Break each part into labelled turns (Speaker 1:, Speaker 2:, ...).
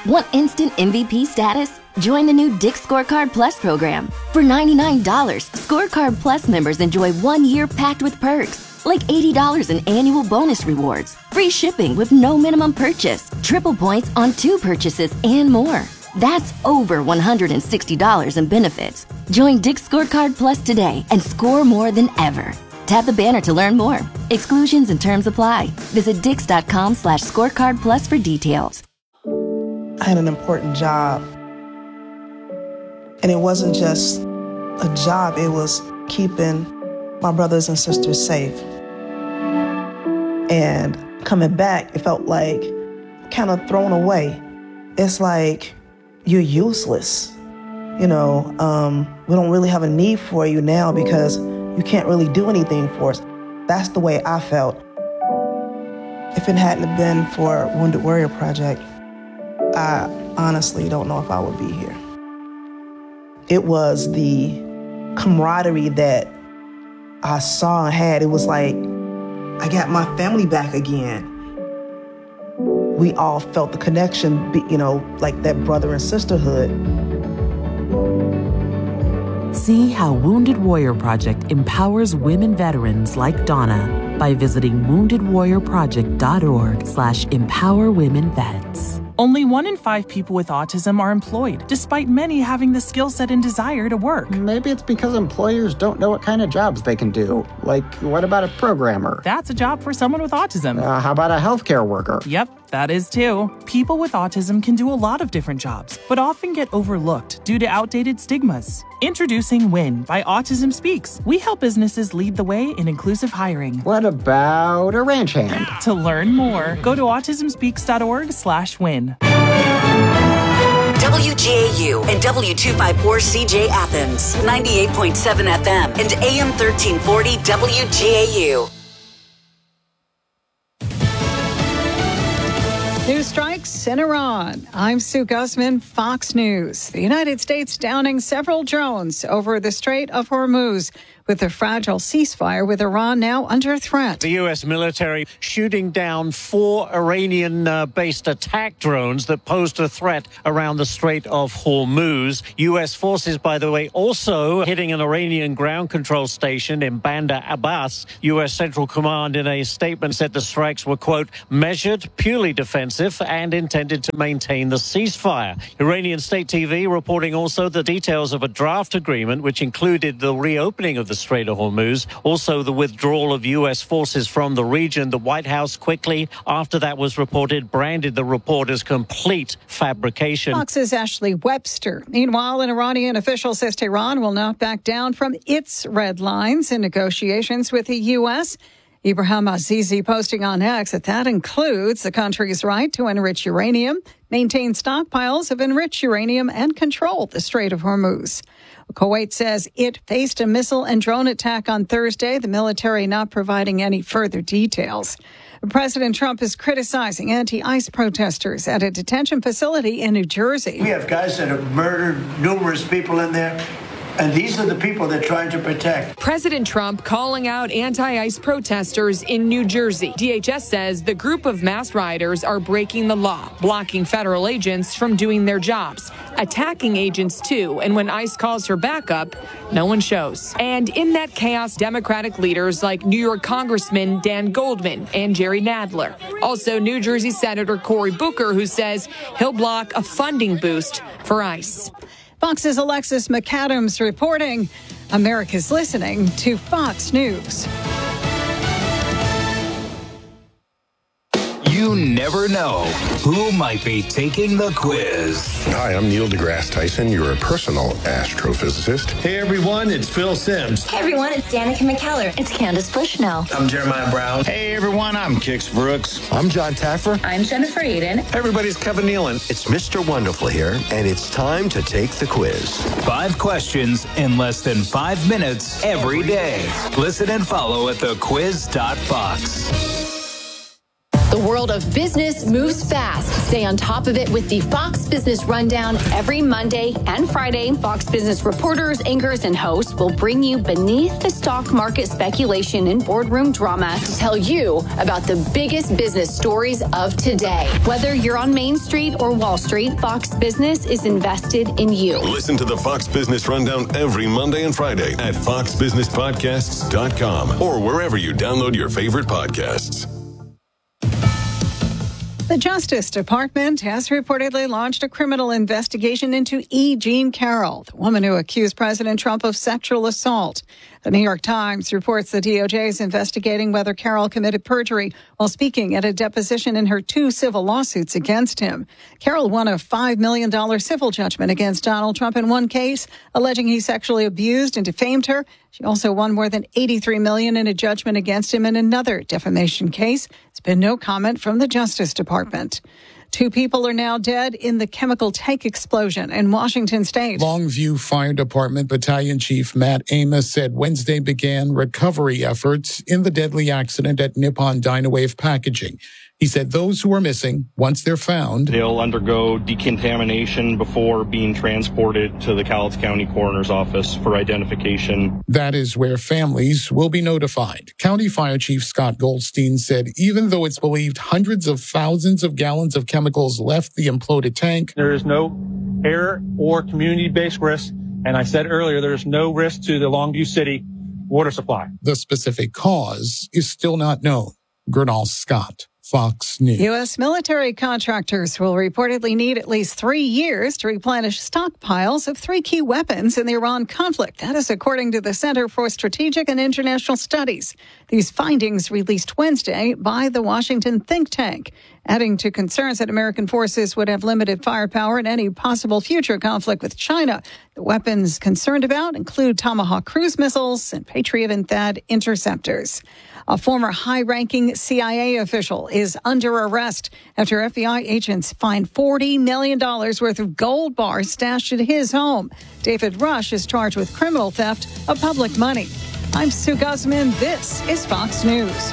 Speaker 1: Want instant MVP status? Join the new Dick's Scorecard Plus program. For $99, Scorecard Plus members enjoy 1 year packed with perks, like $80 in annual bonus rewards, free shipping with no minimum purchase, triple points on 2 purchases, and more. That's over $160 in benefits. Join Dick's Scorecard Plus today and score more than ever. Tap the banner to learn more. Exclusions and terms apply. Visit dix.com/scorecardplus for details.
Speaker 2: I had an important job. And it wasn't just a job, it was keeping my brothers and sisters safe. And coming back, it felt like kind of thrown away. It's like you're useless. We don't really have a need for you now because you can't really do anything for us. That's the way I felt. If it hadn't been for Wounded Warrior Project, I honestly don't know if I would be here. It was the camaraderie that I saw and had. It was like, I got my family back again. We all felt the connection, like that brother and sisterhood.
Speaker 3: See how Wounded Warrior Project empowers women veterans like Donna by visiting woundedwarriorproject.org/empowerwomenvets.
Speaker 4: Only 1 in 5 people with autism are employed, despite many having the skill set and desire to work.
Speaker 5: Maybe it's because employers don't know what kind of jobs they can do. Like, what about a programmer?
Speaker 4: That's a job for someone with autism.
Speaker 5: How about a healthcare worker?
Speaker 4: Yep, that is too. People with autism can do a lot of different jobs, but often get overlooked due to outdated stigmas. Introducing WIN by Autism Speaks. We help businesses lead the way in inclusive hiring.
Speaker 5: What about a ranch hand?
Speaker 4: To learn more, go to autismspeaks.org/win.
Speaker 6: WGAU and W254CJ Athens, 98.7 FM and AM 1340 WGAU.
Speaker 7: News strikes in Iran. I'm Sue Guzman, Fox News. The United States downing several drones over the Strait of Hormuz, with a fragile ceasefire with Iran now under threat.
Speaker 8: The U.S. military shooting down 4 Iranian-based attack drones that posed a threat around the Strait of Hormuz. U.S. forces, by the way, also hitting an Iranian ground control station in Bandar Abbas. U.S. Central Command in a statement said the strikes were, quote, measured, purely defensive, and intended to maintain the ceasefire. Iranian state TV reporting also the details of a draft agreement which included the reopening of the Strait of Hormuz, also the withdrawal of U.S. forces from the region. The White House quickly, after that was reported, branded the report as complete fabrication.
Speaker 7: Fox's Ashley Webster. Meanwhile, an Iranian official says Tehran will not back down from its red lines in negotiations with the U.S. Ibrahim Azizi posting on X that includes the country's right to enrich uranium, maintain stockpiles of enriched uranium, and control the Strait of Hormuz. Kuwait says it faced a missile and drone attack on Thursday, the military not providing any further details. President Trump is criticizing anti-ICE protesters at a detention facility in New Jersey.
Speaker 9: We have guys that have murdered numerous people in there. And these are the people they're trying to protect.
Speaker 10: President Trump calling out anti-ICE protesters in New Jersey. DHS says the group of masked rioters are breaking the law, blocking federal agents from doing their jobs, attacking agents too. And when ICE calls for backup, no one shows. And in that chaos, Democratic leaders like New York Congressman Dan Goldman and Jerry Nadler. Also, New Jersey Senator Cory Booker, who says he'll block a funding boost for ICE.
Speaker 7: Fox's Alexis McAdams reporting. America's listening to Fox News.
Speaker 11: You never know who might be taking the quiz.
Speaker 12: Hi, I'm Neil deGrasse Tyson, your personal astrophysicist.
Speaker 13: Hey everyone, it's Phil Simms.
Speaker 14: Hey everyone, it's Danica McKellar. It's Candace Bushnell.
Speaker 13: I'm Jeremiah Brown.
Speaker 15: Hey everyone, I'm Kix Brooks.
Speaker 16: I'm John Taffer.
Speaker 14: I'm Jennifer Aiden.
Speaker 13: Hey everybody, it's Kevin Nealon.
Speaker 17: It's Mr. Wonderful here, and it's time to take the quiz.
Speaker 11: 5 questions in less than 5 minutes every day. Listen and follow at thequiz.fox.
Speaker 16: The world of business moves fast. Stay on top of it with the Fox Business Rundown every Monday and Friday. Fox Business reporters, anchors, and hosts will bring you beneath the stock market speculation and boardroom drama to tell you about the biggest business stories of today. Whether you're on Main Street or Wall Street, Fox Business is invested in you.
Speaker 18: Listen to the Fox Business Rundown every Monday and Friday at foxbusinesspodcasts.com or wherever you download your favorite podcasts.
Speaker 7: The Justice Department has reportedly launched a criminal investigation into E. Jean Carroll, the woman who accused President Trump of sexual assault. The New York Times reports the DOJ is investigating whether Carroll committed perjury while speaking at a deposition in her 2 civil lawsuits against him. Carroll won a $5 million civil judgment against Donald Trump in one case, alleging he sexually abused and defamed her. She also won more than $83 million in a judgment against him in another defamation case. There's been no comment from the Justice Department. 2 people are now dead in the chemical tank explosion in Washington State.
Speaker 19: Longview Fire Department Battalion Chief Matt Amos said Wednesday began recovery efforts in the deadly accident at Nippon Dynawave Packaging. He said those who are missing, once they're found,
Speaker 20: they'll undergo decontamination before being transported to the Cowlitz County Coroner's Office for identification.
Speaker 19: That is where families will be notified. County Fire Chief Scott Goldstein said even though it's believed hundreds of thousands of gallons of chemicals left the imploded tank,
Speaker 21: there is no air or community-based risk. And I said earlier, there's no risk to the Longview City water supply.
Speaker 19: The specific cause is still not known. Gernal Scott, Fox News.
Speaker 7: U.S. military contractors will reportedly need at least 3 years to replenish stockpiles of 3 key weapons in the Iran conflict. That is according to the Center for Strategic and International Studies. These findings released Wednesday by the Washington think tank, adding to concerns that American forces would have limited firepower in any possible future conflict with China. The weapons concerned about include Tomahawk cruise missiles and Patriot and THAAD interceptors. A former high-ranking CIA official is under arrest after FBI agents find $40 million worth of gold bars stashed at his home. David Rush is charged with criminal theft of public money. I'm Sue Guzman. This is Fox News.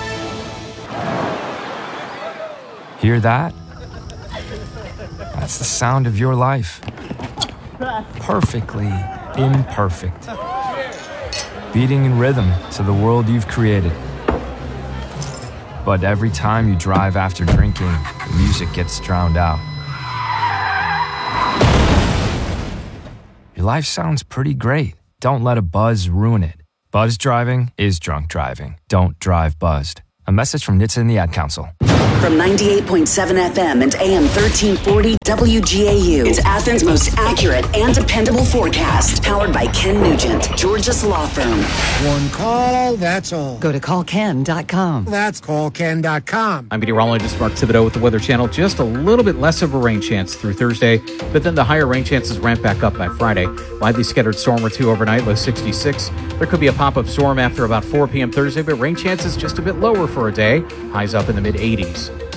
Speaker 22: Hear that? That's the sound of your life. Perfectly imperfect. Beating in rhythm to the world you've created. But every time you drive after drinking, the music gets drowned out. Your life sounds pretty great. Don't let a buzz ruin it. Buzz driving is drunk driving. Don't drive buzzed. A message from NHTSA and the Ad Council.
Speaker 6: From 98.7 FM and AM 1340 WGAU, it's Athens' most accurate and dependable forecast. Powered by Ken Nugent, Georgia's law firm.
Speaker 23: One call, that's all.
Speaker 24: Go to callken.com.
Speaker 23: That's callken.com.
Speaker 25: I'm meteorologist Mark Thibodeau with the Weather Channel. Just a little bit less of a rain chance through Thursday, but then the higher rain chances ramp back up by Friday. Widely scattered storm or 2 overnight, low 66. There could be a pop-up storm after about 4 p.m. Thursday, but rain chances just a bit lower for a day. Highs up in the mid-80s.